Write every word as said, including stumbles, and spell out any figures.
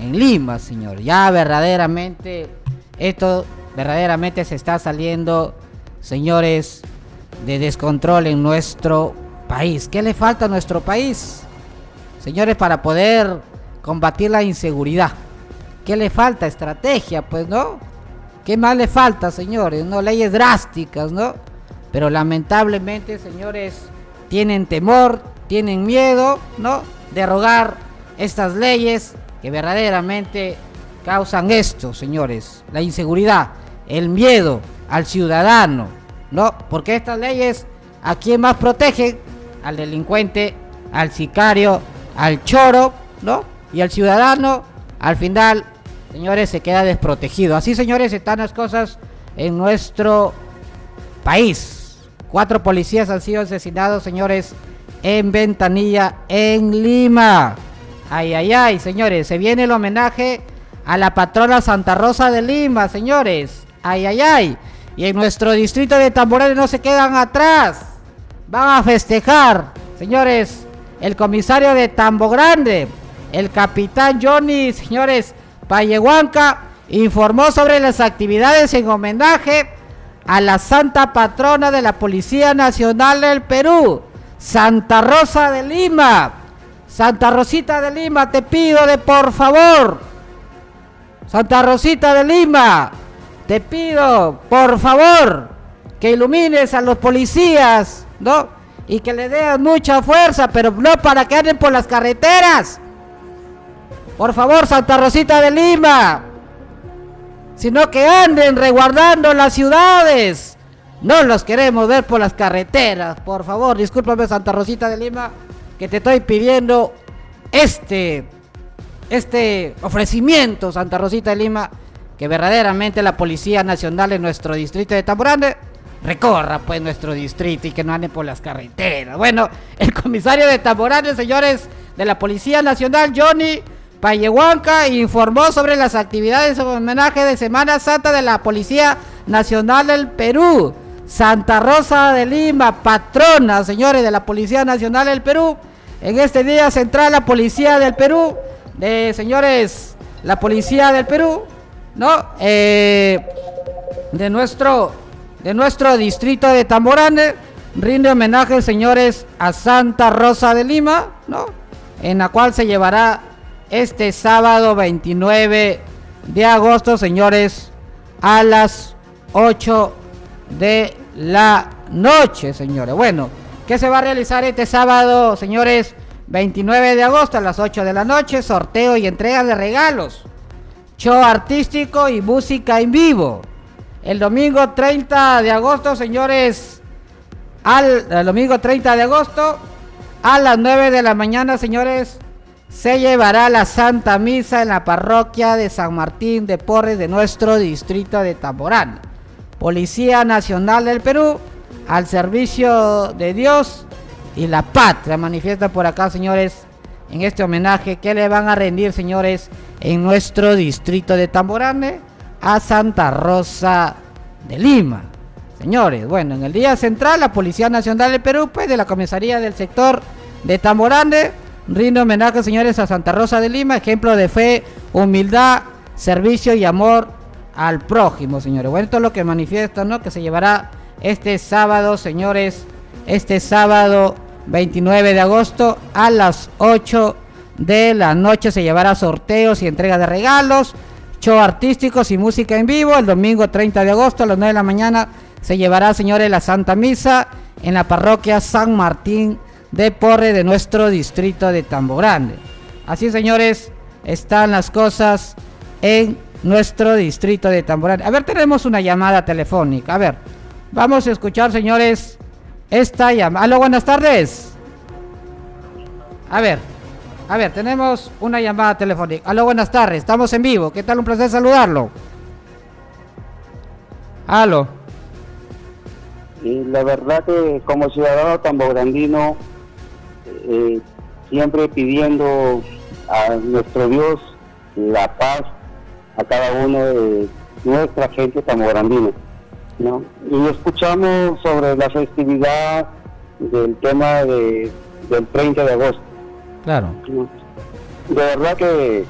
en Lima, señor. Ya verdaderamente, esto verdaderamente se está saliendo, señores, de descontrol en nuestro país. ¿Qué le falta a nuestro país, señores, para poder combatir la inseguridad? ¿Qué le falta? Estrategia, pues, ¿no? ¿Qué más le falta, señores? ¿No? Leyes drásticas, ¿no? Pero lamentablemente, señores, tienen temor, tienen miedo, ¿no?, derogar estas leyes que verdaderamente causan esto, señores, la inseguridad, el miedo al ciudadano, ¿no? Porque estas leyes, ¿a quién más protegen? Al delincuente, al sicario, al choro, ¿no? Y al ciudadano, al final, señores, se queda desprotegido. Así, señores, están las cosas en nuestro país. Cuatro policías han sido asesinados, señores, en Ventanilla, en Lima. Ay, ay, ay, señores, se viene el homenaje a la patrona Santa Rosa de Lima, señores. Ay, ay, ay. Y en nuestro distrito de Tamborane no se quedan atrás. Van a festejar, señores, el comisario de Tambo Grande, el capitán Johnny, señores, Payehuanca, informó sobre las actividades en homenaje a la santa patrona de la Policía Nacional del Perú, Santa Rosa de Lima. Santa Rosita de Lima, te pido de por favor, Santa Rosita de Lima, te pido por favor que ilumines a los policías, ¿no? Y que le den mucha fuerza, pero no para que anden por las carreteras. Por favor, Santa Rosita de Lima, sino que anden resguardando las ciudades. No los queremos ver por las carreteras. Por favor, discúlpame, Santa Rosita de Lima, que te estoy pidiendo este, este ofrecimiento, Santa Rosita de Lima, que verdaderamente la Policía Nacional en nuestro distrito de Tamborane recorra pues nuestro distrito y que no anden por las carreteras. Bueno, el comisario de Tamborane, señores, de la Policía Nacional, Johnny Payehuanca, informó sobre las actividades en homenaje de Semana Santa de la Policía Nacional del Perú. Santa Rosa de Lima, patrona, señores, de la Policía Nacional del Perú. En este día central, la Policía del Perú, de señores, la Policía del Perú, ¿no? Eh, de nuestro, de nuestro distrito de Tamborane, rinde homenaje, señores, a Santa Rosa de Lima, ¿no? En la cual se llevará este sábado veintinueve de agosto, señores, a las ocho de la noche, señores. Bueno, ¿qué se va a realizar este sábado, señores? veintinueve de agosto a las ocho de la noche, sorteo y entrega de regalos, show artístico y música en vivo. El domingo treinta de agosto, señores, al el domingo treinta de agosto a las nueve de la mañana, señores, se llevará la Santa Misa en la parroquia de San Martín de Porres de nuestro distrito de Tamborane. Policía Nacional del Perú, al servicio de Dios y la patria, manifiesta por acá, señores, en este homenaje que le van a rendir, señores, en nuestro distrito de Tamborane a Santa Rosa de Lima. Señores, bueno, en el día central, la Policía Nacional del Perú, pues, de la comisaría del sector de Tamborane, rinde homenaje, señores, a Santa Rosa de Lima, ejemplo de fe, humildad, servicio y amor al prójimo, señores. Bueno, esto es lo que manifiesta, ¿no?, que se llevará este sábado, señores, este sábado veintinueve de agosto a las ocho de la noche. Se llevará sorteos y entrega de regalos, show artísticos y música en vivo. El domingo treinta de agosto a las nueve de la mañana se llevará, señores, la Santa Misa en la parroquia San Martín de Porres de nuestro distrito de Tamborane. Así, señores, están las cosas en nuestro distrito de Tamborane. A ver, tenemos una llamada telefónica. A ver, vamos a escuchar, señores, esta llamada. Aló, buenas tardes. A ver, a ver, tenemos una llamada telefónica. Aló, buenas tardes, estamos en vivo. ¿Qué tal? Un placer saludarlo. Aló. Y la verdad que como ciudadano tambograndino, eh, siempre pidiendo a nuestro Dios la paz a cada uno de nuestra gente tambograndina, ¿no? Y escuchamos sobre la festividad del tema de, del treinta de agosto. Claro. ¿No? De verdad que